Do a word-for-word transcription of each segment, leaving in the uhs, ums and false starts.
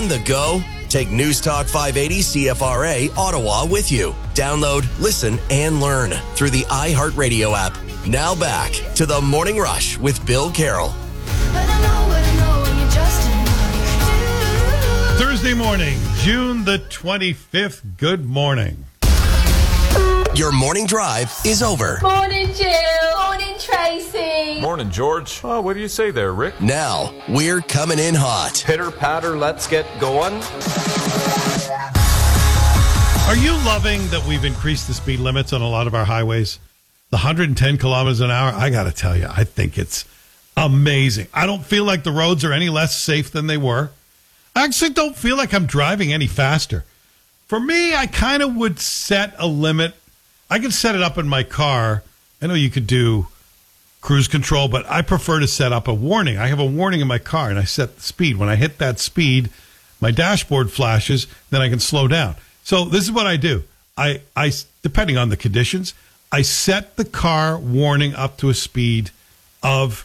On the go? Take News Talk five eighty C F R A Ottawa with you. Download, listen, and learn through the iHeartRadio app. Now back to the Morning Rush with Bill Carroll. Thursday morning, June the twenty-fifth. Good morning. Your morning drive is over. Morning, Jill. Morning, Tracy. Morning, George. Oh, what do you say there, Rick? Now, we're coming in hot. Pitter patter, let's get going. Are you loving that we've increased the speed limits on a lot of our highways? The one hundred ten kilometers an hour, I got to tell you, I think it's amazing. I don't feel like the roads are any less safe than they were. I actually don't feel like I'm driving any faster. For me, I kind of would set a limit. I can set it up in my car. I know you could do cruise control, but I prefer to set up a warning. I have a warning in my car, and I set the speed. When I hit that speed, my dashboard flashes, then I can slow down. So this is what I do. I, I, depending on the conditions, I set the car warning up to a speed of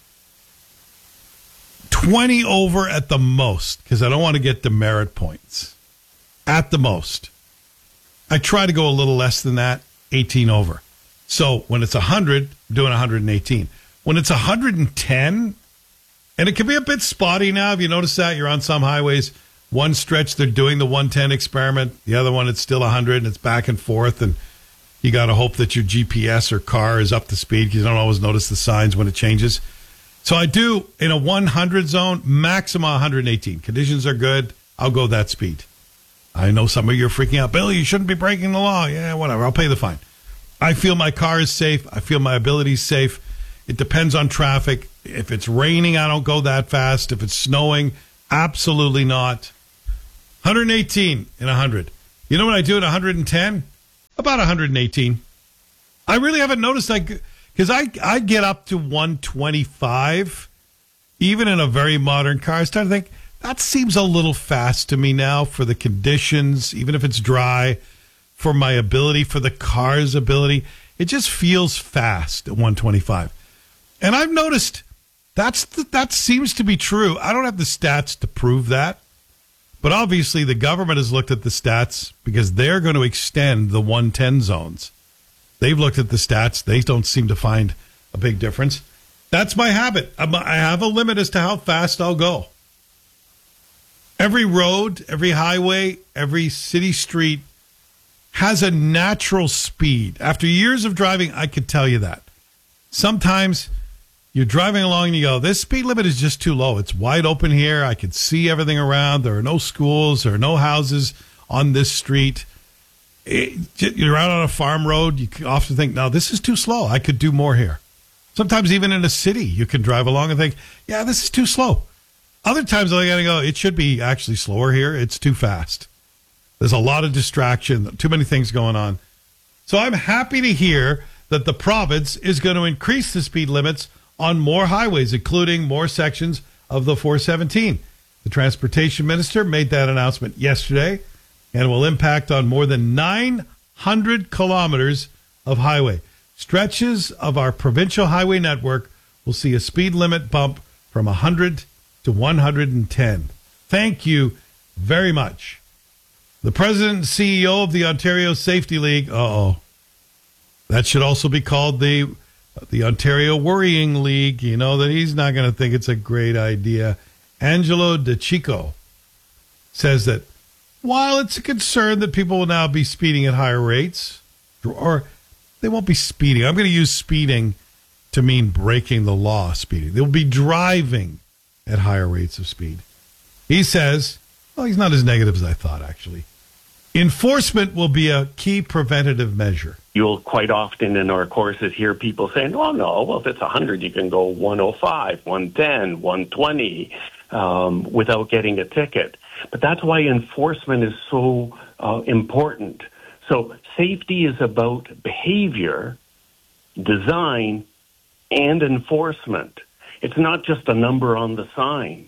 twenty over at the most, because I don't want to get demerit points. At the most. I try to go a little less than that, eighteen over. So when it's one hundred, I'm doing one hundred eighteen. When it's one hundred ten, and it can be a bit spotty now, if you notice that, you're on some highways. One stretch, they're doing the one ten experiment. The other one, it's still one hundred, and it's back and forth, and you got to hope that your G P S or car is up to speed, because you don't always notice the signs when it changes. So I do, in a one hundred zone, maximum one hundred eighteen. Conditions are good, I'll go that speed. I know some of you are freaking out. Bill, you shouldn't be breaking the law. Yeah, whatever. I'll pay the fine. I feel my car is safe. I feel my ability is safe. It depends on traffic. If it's raining, I don't go that fast. If it's snowing, absolutely not. one hundred eighteen in one hundred. You know what I do at one hundred ten? About one hundred eighteen. I really haven't noticed that, because I, I get up to one twenty-five, even in a very modern car. I start to think, that seems a little fast to me now for the conditions, even if it's dry, for my ability, for the car's ability. It just feels fast at one twenty-five. And I've noticed that's the, that seems to be true. I don't have the stats to prove that. But obviously the government has looked at the stats because they're going to extend the one ten zones. They've looked at the stats. They don't seem to find a big difference. That's my habit. I'm, I have a limit as to how fast I'll go. Every road, every highway, every city street has a natural speed. After years of driving, I could tell you that. Sometimes you're driving along and you go, this speed limit is just too low. It's wide open here. I can see everything around. There are no schools. There are no houses on this street. It, you're out on a farm road. You often think, no, this is too slow. I could do more here. Sometimes even in a city, you can drive along and think, yeah, this is too slow. Other times I got to go, it should be actually slower here. It's too fast. There's a lot of distraction, too many things going on. So I'm happy to hear that the province is going to increase the speed limits on more highways, including more sections of the four seventeen. The transportation minister made that announcement yesterday, and will impact on more than nine hundred kilometers of highway. Stretches of our provincial highway network will see a speed limit bump from one hundred to one hundred ten. Thank you very much. The president and C E O of the Ontario Safety League, uh-oh, that should also be called the the Ontario Worrying League. You know that he's not going to think it's a great idea. Angelo DeCicco says that while it's a concern that people will now be speeding at higher rates, or they won't be speeding. I'm going to use speeding to mean breaking the law speeding. They'll be driving at higher rates of speed. He says, well, he's not as negative as I thought, actually. Enforcement will be a key preventative measure. You'll quite often in our courses hear people saying, oh, no, well, if it's one hundred, you can go one oh five, one ten, one twenty um, without getting a ticket. But that's why enforcement is so uh, important. So safety is about behavior, design, and enforcement. It's not just a number on the sign.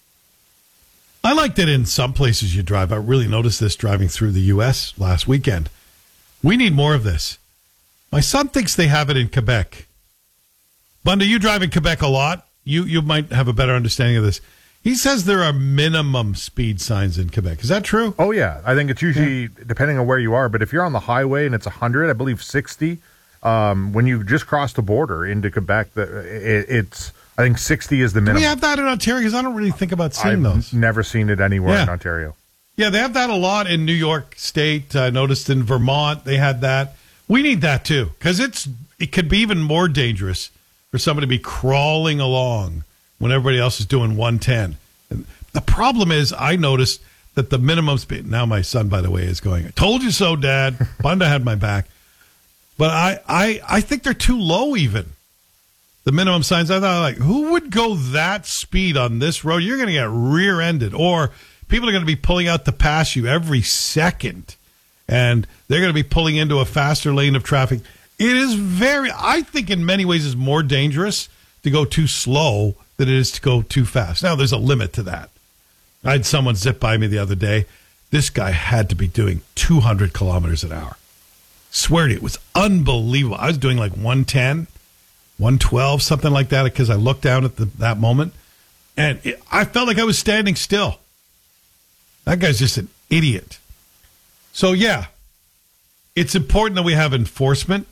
I like that in some places you drive. I really noticed this driving through the U S last weekend. We need more of this. My son thinks they have it in Quebec. Bunda, you drive in Quebec a lot. You you might have a better understanding of this. He says there are minimum speed signs in Quebec. Is that true? Oh, yeah. I think it's usually, yeah. depending on where you are, but if you're on the highway and it's one hundred, I believe sixty, um, when you just cross the border into Quebec, the, it, it's, I think sixty is the minimum. Do we have that in Ontario? Because I don't really think about seeing I've those. never seen it anywhere yeah. in Ontario. Yeah, they have that a lot in New York State. I noticed in Vermont they had that. We need that too, because it's it could be even more dangerous for somebody to be crawling along when everybody else is doing one ten. And the problem is, I noticed that the minimum speed. Now my son, by the way, is going, I told you so, Dad. Bunda had my back. But I, I, I think they're too low even. The minimum signs. I thought, like, who would go that speed on this road? You're going to get rear-ended. Or people are going to be pulling out to pass you every second. And they're going to be pulling into a faster lane of traffic. It is very, I think in many ways it's more dangerous to go too slow than it is to go too fast. Now, there's a limit to that. I had someone zip by me the other day. This guy had to be doing two hundred kilometers an hour. Swear to you, it was unbelievable. I was doing like one ten, one twelve, something like that, because I looked down at the, that moment, and it, I felt like I was standing still. That guy's just an idiot. So, yeah, it's important that we have enforcement,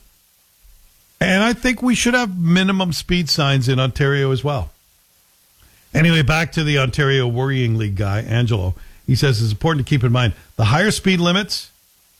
and I think we should have minimum speed signs in Ontario as well. Anyway, back to the Ontario Worrying League guy, Angelo. He says it's important to keep in mind the higher speed limits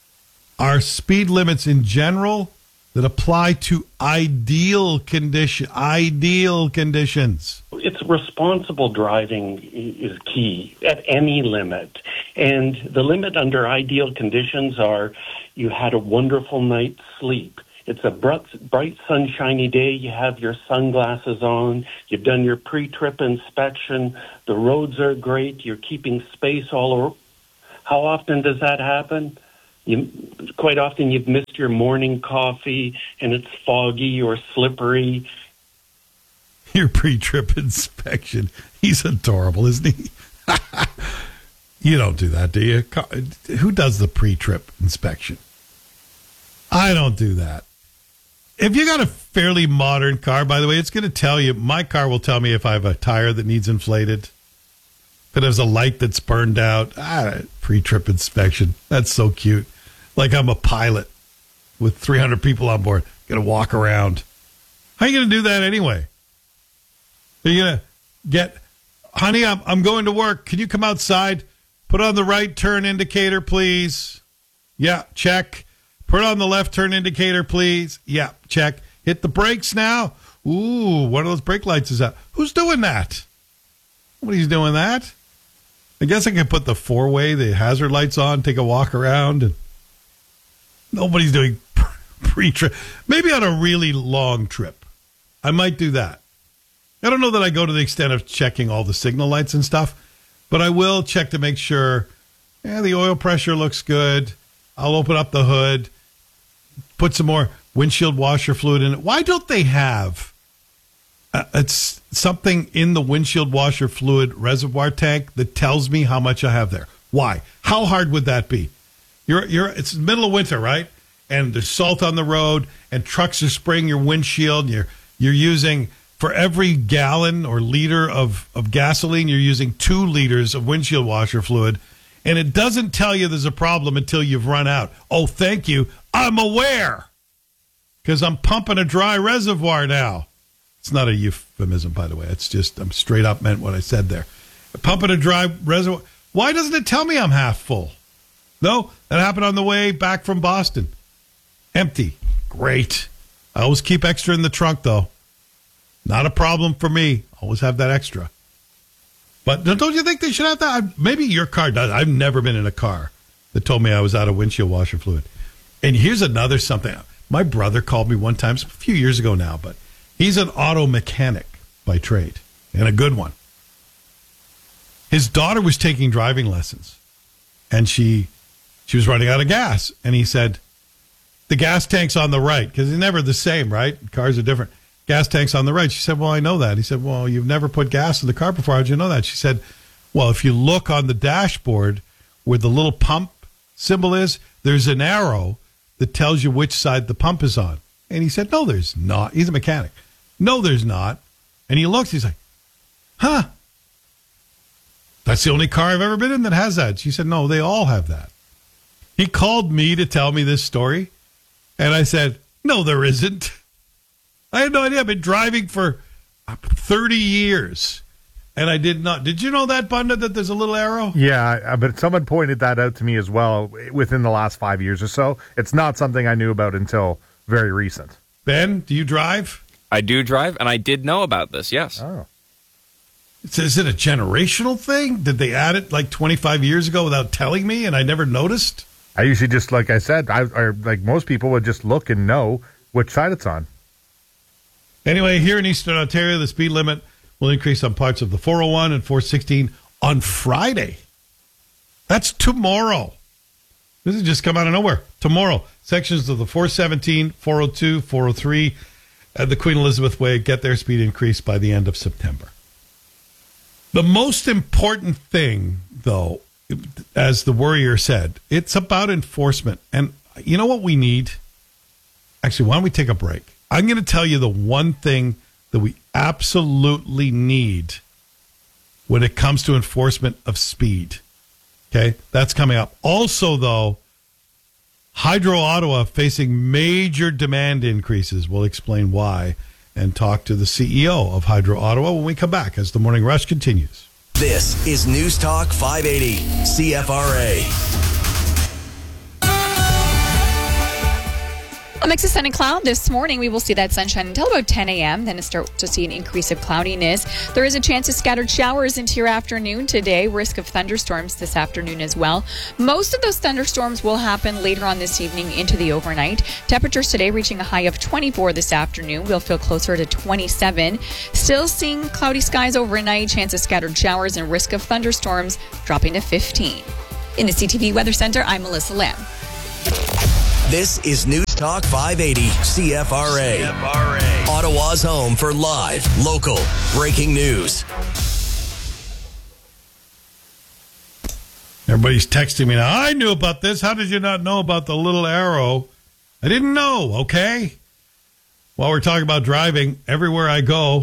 are speed limits in general that apply to ideal condition, ideal conditions. It's responsible driving is key at any limit. And the limit under ideal conditions are you had a wonderful night's sleep. It's a bright, bright, sunshiny day. You have your sunglasses on. You've done your pre-trip inspection. The roads are great. You're keeping space all over. How often does that happen? You, quite often you've missed your morning coffee and it's foggy or slippery. Your pre-trip inspection. He's adorable, isn't he? You don't do that, do you? Who does the pre-trip inspection? I don't do that. If you got a fairly modern car, by the way, it's going to tell you, my car will tell me if I have a tire that needs inflated. If it has a light that's burned out. Ah, pre-trip inspection. That's so cute. Like I'm a pilot with three hundred people on board. Going to walk around. How are you going to do that anyway? Are you going to get, honey, I'm, I'm going to work. Can you come outside? Put on the right turn indicator, please. Yeah, check. Put on the left turn indicator, please. Yeah, check. Hit the brakes now. Ooh, one of those brake lights is out. Who's doing that? Nobody's doing that. I guess I could put the four-way, the hazard lights on, take a walk around. And nobody's doing pre-trip. Maybe on a really long trip. I might do that. I don't know that I go to the extent of checking all the signal lights and stuff, but I will check to make sure, yeah, the oil pressure looks good. I'll open up the hood. Put some more windshield washer fluid in it. Why don't they have uh, it's something in the windshield washer fluid reservoir tank that tells me how much I have there? Why? How hard would that be? You're you're it's the middle of winter, right? And there's salt on the road, and trucks are spraying your windshield. And you're you're using for every gallon or liter of of gasoline, you're using two liters of windshield washer fluid. And it doesn't tell you there's a problem until you've run out. Oh, thank you. I'm aware. Because I'm pumping a dry reservoir now. It's not a euphemism, by the way. It's just, I'm straight up meant what I said there. Pumping a dry reservoir. Why doesn't it tell me I'm half full? No, that happened on the way back from Boston. Empty. Great. I always keep extra in the trunk, though. Not a problem for me. Always have that extra. But don't you think they should have that? Maybe your car does. I've never been in a car that told me I was out of windshield washer fluid. And here's another something. My brother called me one time, a few years ago now, but he's an auto mechanic by trade, and a good one. His daughter was taking driving lessons, and she she was running out of gas. And he said, the gas tank's on the right, because it's never the same, right? Cars are different. Gas tank's on the right. She said, well, I know that. He said, well, you've never put gas in the car before. How'd you know that? She said, well, if you look on the dashboard where the little pump symbol is, there's an arrow that tells you which side the pump is on. And he said, no, there's not. He's a mechanic. No, there's not. And he looks, he's like, huh? That's the only car I've ever been in that has that. She said, no, they all have that. He called me to tell me this story, and I said, no, there isn't. I had no idea. I've been driving for thirty years, and I did not. Did you know that, Bunda, that there's a little arrow? Yeah, but someone pointed that out to me as well within the last five years or so. It's not something I knew about until very recent. Ben, do you drive? I do drive, and I did know about this, yes. Oh. Is it a generational thing? Did they add it like twenty-five years ago without telling me, and I never noticed? I usually just, like I said, I or like most people would just look and know which side it's on. Anyway, here in Eastern Ontario, the speed limit will increase on parts of the four oh one and four sixteen on Friday. That's tomorrow. This has just come out of nowhere. Tomorrow, sections of the four seventeen, four oh two, four oh three, and the Queen Elizabeth Way get their speed increased by the end of September. The most important thing, though, as the Worrier said, it's about enforcement. And you know what we need? Actually, why don't we take a break? I'm going to tell you the one thing that we absolutely need when it comes to enforcement of speed. Okay? That's coming up. Also, though, Hydro Ottawa facing major demand increases. We'll explain why and talk to the C E O of Hydro Ottawa when we come back as the Morning Rush continues. This is News Talk five eighty C F R A. A mix of sun and cloud this morning. We will see that sunshine until about ten a.m. Then it start to see an increase of cloudiness. There is a chance of scattered showers into your afternoon today. Risk of thunderstorms this afternoon as well. Most of those thunderstorms will happen later on this evening into the overnight. Temperatures today reaching a high of twenty-four this afternoon. We'll feel closer to twenty-seven. Still seeing cloudy skies overnight. Chance of scattered showers and risk of thunderstorms dropping to fifteen. In the C T V Weather Center, I'm Melissa Lamb. This is News Talk five eighty C F R A. C F R A. Ottawa's home for live, local, breaking news. Everybody's texting me now. I knew about this. How did you not know about the little arrow? I didn't know, okay? While we're talking about driving, everywhere I go,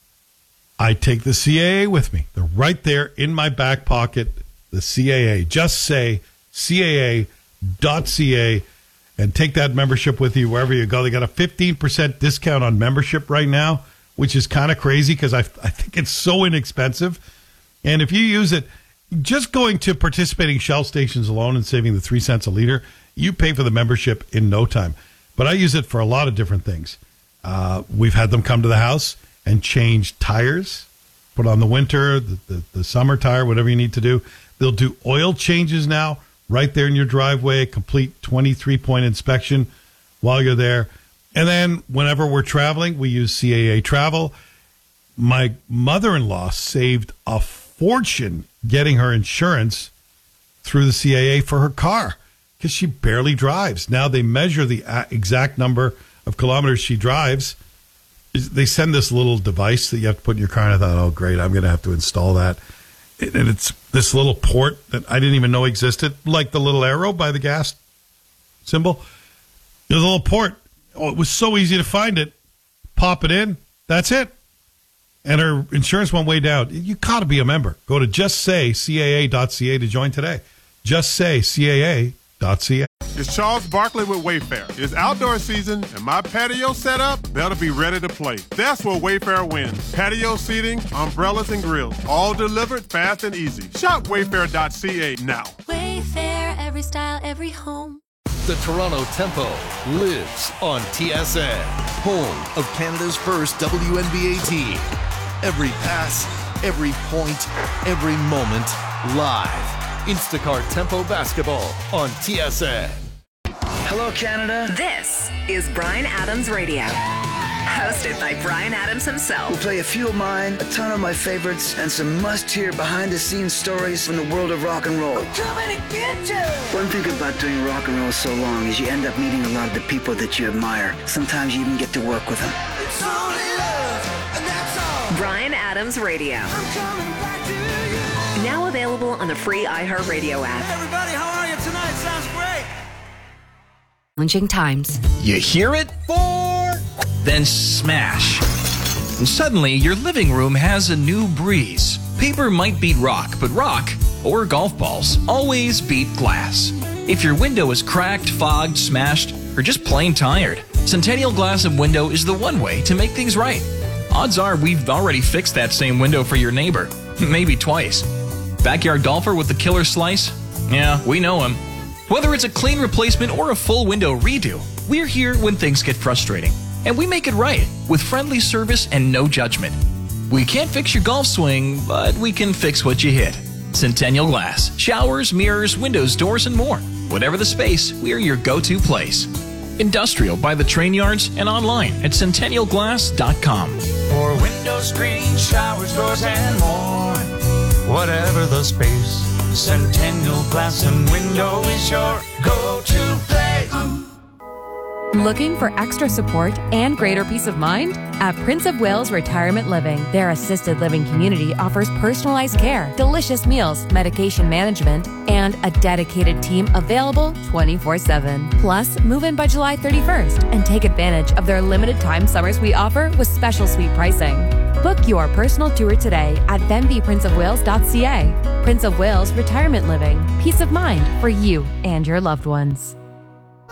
I take the C A A with me. They're right there in my back pocket, the C A A. Just say C A A dot C A and take that membership with you wherever you go. They got a fifteen percent discount on membership right now, which is kind of crazy because I, I think it's so inexpensive. And if you use it, just going to participating Shell stations alone and saving the three cents a liter, you pay for the membership in no time. But I use it for a lot of different things. Uh, we've had them come to the house and change tires, put on the winter, the, the, the summer tire, whatever you need to do. They'll do oil changes now right there in your driveway, complete twenty-three point inspection while you're there. And then whenever we're traveling, we use C A A Travel. My mother-in-law saved a fortune getting her insurance through the C A A for her car because she barely drives. Now they measure the exact number of kilometers she drives. They send this little device that you have to put in your car, and I thought, oh, great, I'm going to have to install that. And it's this little port that I didn't even know existed, like the little arrow by the gas symbol. There's a little port. Oh, it was so easy to find it. Pop it in. That's it. And her insurance went way down. You got to be a member. Go to just say C A A dot C A to join today. Just say C A A dot C A. It's Charles Barkley with Wayfair. It's outdoor season, and my patio setup, that'll be ready to play. That's where Wayfair wins. Patio seating, umbrellas, and grills, all delivered fast and easy. Shop wayfair dot C A now. Wayfair, every style, every home. The Toronto Tempo lives on T S N, home of Canada's first W N B A team. Every pass, every point, every moment, live. Instacart Tempo Basketball on T S N. Hello, Canada. This is Bryan Adams Radio, hosted by Bryan Adams himself. We'll play a few of mine, a ton of my favorites, and some must-hear behind-the-scenes stories from the world of rock and roll. I'm coming to get you! One thing about doing rock and roll so long is you end up meeting a lot of the people that you admire. Sometimes you even get to work with them. It's only love, and that's all. Bryan Adams Radio. I'm coming back to you. Now available on the free iHeartRadio app. Hey everybody, how are you tonight? Sounds great. Challenging times. You hear it? Four. Then smash. And suddenly, your living room has a new breeze. Paper might beat rock, but rock, or golf balls, always beat glass. If your window is cracked, fogged, smashed, or just plain tired, Centennial Glass and Window is the one way to make things right. Odds are we've already fixed that same window for your neighbor. Maybe twice. Backyard golfer with the killer slice? Yeah, we know him. Whether it's a clean replacement or a full window redo, we're here when things get frustrating. And we make it right with friendly service and no judgment. We can't fix your golf swing, but we can fix what you hit. Centennial Glass. Showers, mirrors, windows, doors, and more. Whatever the space, we're your go-to place. Industrial by the train yards and online at centennial glass dot com. For window screens, showers, doors, and more. Whatever the space, Centennial Glass and Window is your go-to place. Looking for extra support and greater peace of mind? At Prince of Wales Retirement Living, their assisted living community offers personalized care, delicious meals, medication management, and a dedicated team available twenty-four seven. Plus, move in by July thirty-first and take advantage of their limited time summer suite offer with special suite pricing. Book your personal tour today at venby prince of wales dot c a. Prince of Wales Retirement Living. Peace of mind for you and your loved ones.